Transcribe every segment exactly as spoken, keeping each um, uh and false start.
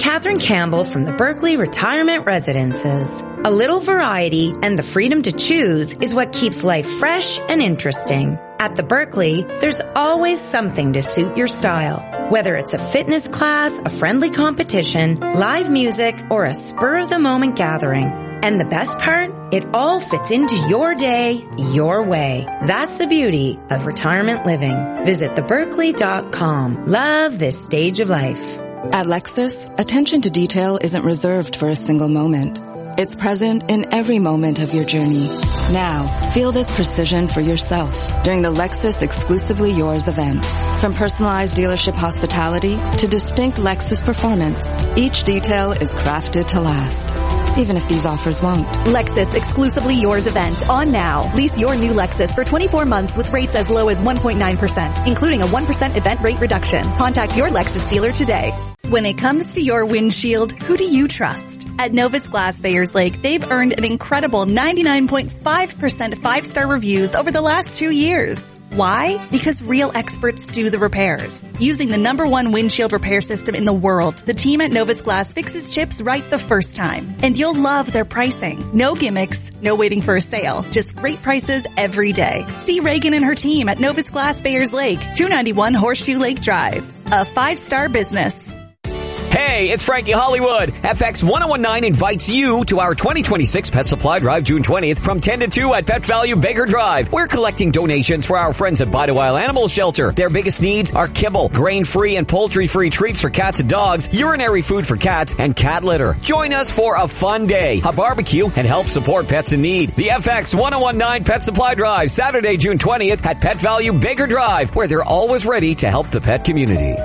Catherine Campbell from the Berkeley Retirement Residences. A little variety and the freedom to choose is what keeps life fresh and interesting. At the Berkeley, there's always something to suit your style. Whether it's a fitness class, a friendly competition, live music, or a spur-of-the-moment gathering. And the best part? It all fits into your day, your way. That's the beauty of retirement living. Visit the berkeley dot com. Love this stage of life. At Lexus, attention to detail isn't reserved for a single moment. It's present in every moment of your journey. Now, feel this precision for yourself during the Lexus Exclusively Yours event. From personalized dealership hospitality to distinct Lexus performance, each detail is crafted to last, even if these offers won't. Lexus Exclusively Yours event on now. Lease your new Lexus for twenty-four months with rates as low as one point nine percent, including a one percent event rate reduction. Contact your Lexus dealer today. When it comes to your windshield, who do you trust? At Novus Glass Bayers Lake, they've earned an incredible ninety-nine point five percent five-star reviews over the last two years. Why? Because real experts do the repairs. Using the number one windshield repair system in the world, the team at Novus Glass fixes chips right the first time. And you'll love their pricing. No gimmicks, no waiting for a sale, just great prices every day. See Reagan and her team at Novus Glass Bayers Lake, two ninety-one Horseshoe Lake Drive. A five-star business. Hey, it's Frankie Hollywood. F X ten nineteen invites you to our twenty twenty-six Pet Supply Drive June twentieth from ten to two at Pet Value Baker Drive. We're collecting donations for our friends at Bidewell Animal Shelter. Their biggest needs are kibble, grain-free and poultry-free treats for cats and dogs, urinary food for cats, and cat litter. Join us for a fun day, a barbecue, and help support pets in need. The F X ten nineteen Pet Supply Drive, Saturday, June twentieth at Pet Value Baker Drive, where they're always ready to help the pet community.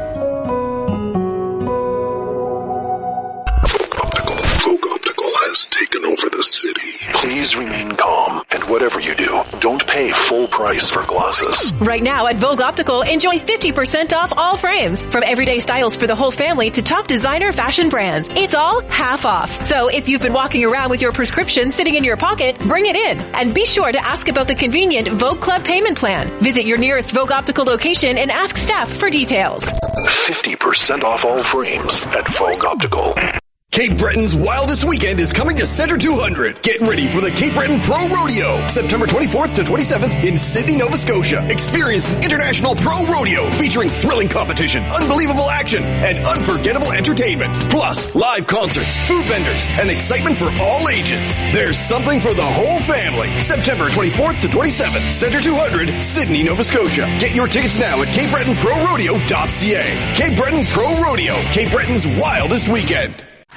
Taken over the city. Please remain calm, and whatever you do, don't pay full price for glasses. Right now at Vogue Optical, enjoy fifty percent off all frames. From everyday styles for the whole family to top designer fashion brands. It's all half off. So if you've been walking around with your prescription sitting in your pocket, bring it in. And be sure to ask about the convenient Vogue Club payment plan. Visit your nearest Vogue Optical location and ask staff for details. fifty percent off all frames at Vogue Optical. Cape Breton's wildest weekend is coming to Center two hundred. Get ready for the Cape Breton Pro Rodeo, September twenty-fourth to twenty-seventh in Sydney, Nova Scotia. Experience an international pro rodeo featuring thrilling competition, unbelievable action, and unforgettable entertainment. Plus, live concerts, food vendors, and excitement for all ages. There's something for the whole family. September twenty-fourth to twenty-seventh, Center two hundred, Sydney, Nova Scotia. Get your tickets now at cape breton pro rodeo dot c a. Cape Breton Pro Rodeo, Cape Breton's wildest weekend.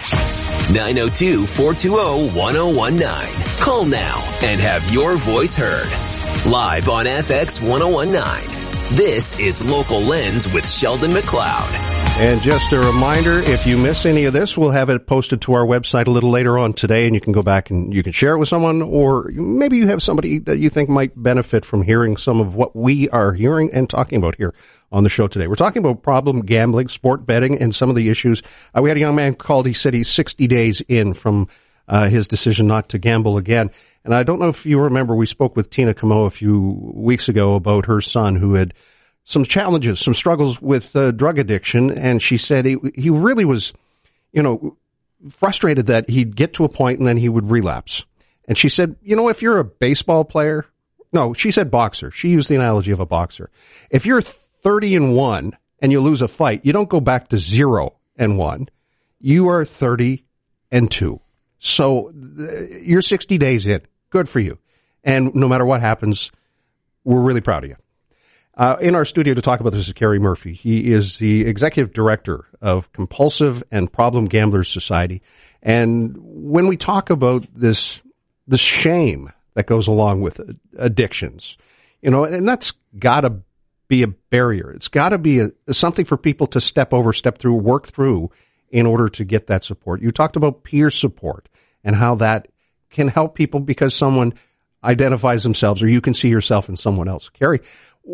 nine oh two, four two oh, one oh one nine. Call now and have your voice heard. Live on F X ten nineteen. This is Local Lens with Sheldon McLeod. And just a reminder, if you miss any of this, we'll have it posted to our website a little later on today, and you can go back and you can share it with someone, or maybe you have somebody that you think might benefit from hearing some of what we are hearing and talking about here on the show today. We're talking about problem gambling, sport betting, and some of the issues. Uh, we had a young man called. He said he's sixty days in from uh, his decision not to gamble again. And I don't know if you remember, we spoke with Tina Camo a few weeks ago about her son who had some challenges, some struggles with uh, drug addiction. And she said he, he really was, you know, frustrated that he'd get to a point and then he would relapse. And she said, you know, if you're a baseball player, no, she said boxer. She used the analogy of a boxer. If you're thirty and one and you lose a fight, you don't go back to zero and one. You are thirty and two. So th- you're sixty days in. Good for you. And no matter what happens, we're really proud of you. Uh, in our studio to talk about this is Kerry Murphy. He is the executive director of Compulsive and Problem Gamblers Society. And when we talk about this, the shame that goes along with addictions, you know, and that's gotta be a barrier. It's gotta be a, something for people to step over, step through, work through in order to get that support. You talked about peer support and how that can help people because someone identifies themselves or you can see yourself in someone else. Kerry,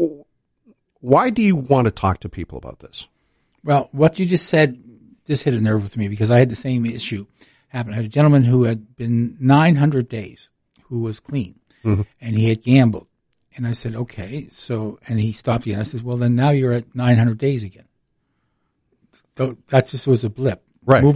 why do you want to talk to people about this? Well, what you just said just hit a nerve with me because I had the same issue happen. I had a gentleman who had been nine hundred days who was clean, mm-hmm. and he had gambled. And I said, okay, so, and he stopped again. I said, well, then now you're at nine hundred days again. So that just was a blip. Right. Move